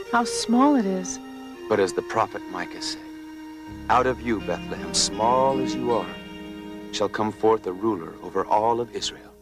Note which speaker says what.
Speaker 1: How small it is.
Speaker 2: But as the prophet Micah said, out of you, Bethlehem, small as you are, shall come forth a ruler over all of Israel.